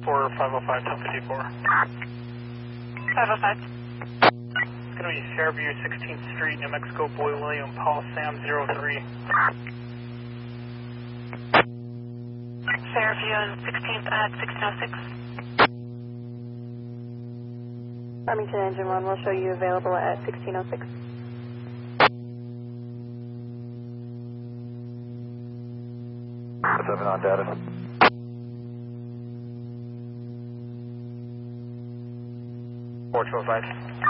for 505, 1054. 505. It's going to be Fairview, 16th Street, New Mexico, Boy William, Paul Sam 03. Fairview and 16th at 1606. Farmington Engine 1 will show you available at 1606. What's up on data? Four 205.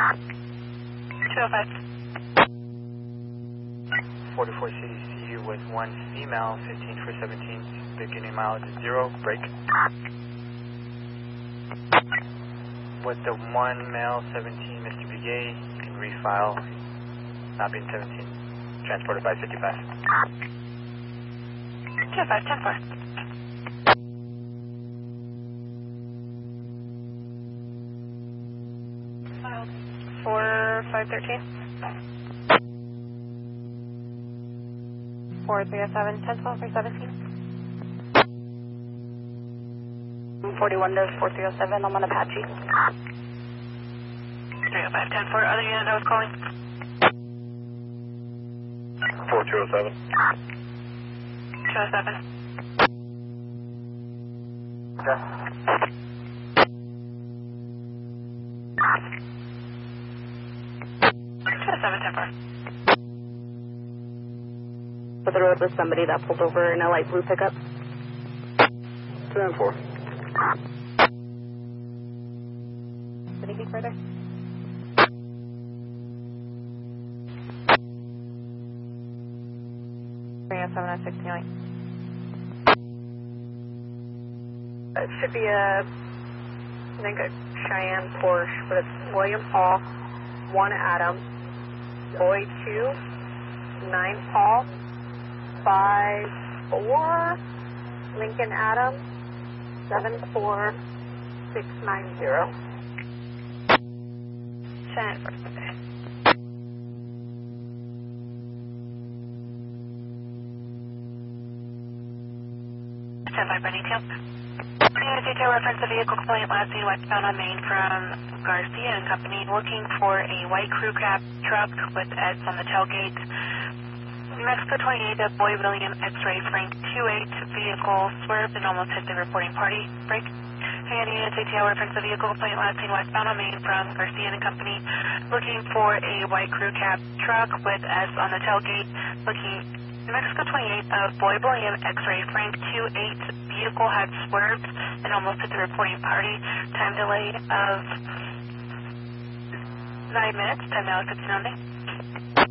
205. 44 CDCU with one female, 15 for 17, beginning mileage is 0, break. With the one male, 17, Mr. Begay, you can refile, not being 17, transported by 55. 205, 10-4. 4513. 4307, 1012 for 17. 41 to 4307, I'm on Apache. 305, 10-4. Other unit I was calling. 4207. 207. Okay. 207, 10-4. For the road with somebody that pulled over in a light blue pickup. 204. Anything further? It should be I think a Cheyenne Porsche, but it's William Paul, 1 Adam, Boy 2, 9 Paul, 5 4 Lincoln Adam, 74690. Cheyenne first, okay. Standby by detail. Detail reference a vehicle complaint last seen westbound on Main from Garcia and Company, looking for a white crew cab truck with Eds on the tailgate. Mexico 28 of Boy William X-Ray Frank 28 vehicle swerved and almost hit the reporting party. Break. And unit detail reference a vehicle complaint last seen westbound on Main from Garcia and Company, looking for a white crew cab truck with S on the tailgate, looking Mexico 28 of Boy William X-Ray Frank 28 vehicle had swerved and almost hit the reporting party. Time delay of 9 minutes. Time now is 15:09.